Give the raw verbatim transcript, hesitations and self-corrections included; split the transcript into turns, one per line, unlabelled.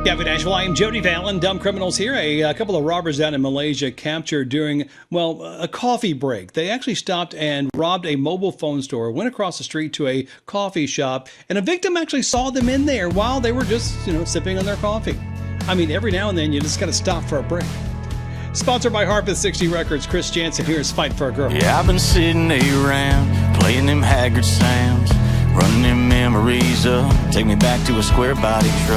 Yeah, for Nashville, I am Jody Vallon. Dumb criminals here. A, a couple of robbers down in Malaysia captured during, well, a coffee break. They actually stopped and robbed a mobile phone store, went across the street to a coffee shop, and a victim actually saw them in there while they were just, you know, sipping on their coffee. I mean, every now and then you just got to stop for a break. Sponsored by Harpeth sixty Records, Chris Jansen here is Fight for a Girl.
Yeah, I've been sitting around, playing them Haggard sounds, running them memories up, take me back to a square body truck.